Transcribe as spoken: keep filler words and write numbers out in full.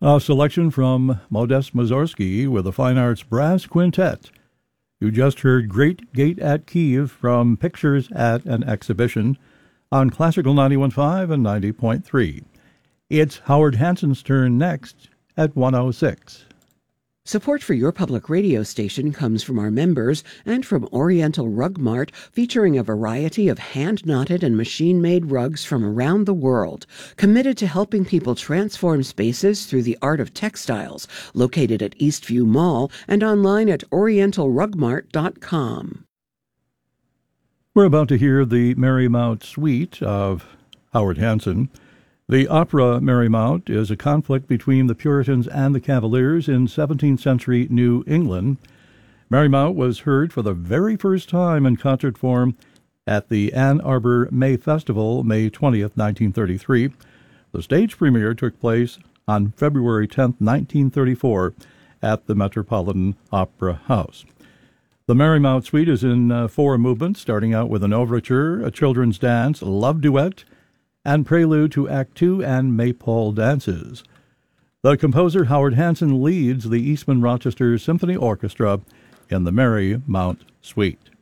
A selection from Modest Mussorgsky with the Fine Arts Brass Quintet. You just heard Great Gate at Kiev from Pictures at an Exhibition on Classical ninety-one point five and ninety point three. It's Howard Hanson's turn next at one oh six. Support for your public radio station comes from our members and from Oriental Rug Mart, featuring a variety of hand-knotted and machine-made rugs from around the world, committed to helping people transform spaces through the art of textiles, located at Eastview Mall and online at oriental rug mart dot com. We're about to hear the Merry-Mount Suite of Howard Hanson. The opera Merry-Mount is a conflict between the Puritans and the Cavaliers in seventeenth century New England. Merry-Mount was heard for the very first time in concert form at the Ann Arbor May Festival, May twentieth, nineteen thirty-three. The stage premiere took place on February tenth, nineteen thirty-four, at the Metropolitan Opera House. The Merry-Mount Suite is in uh, four movements, starting out with an overture, a children's dance, love duet, and prelude to Act Two and Maypole dances. The composer Howard Hanson leads the Eastman Rochester Symphony Orchestra in the Merry-Mount Suite.